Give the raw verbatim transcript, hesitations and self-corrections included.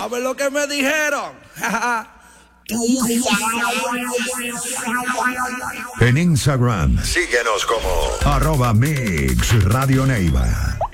¿Sabes lo que me dijeron? En Instagram, síguenos como arroba Mix Radio Neiva.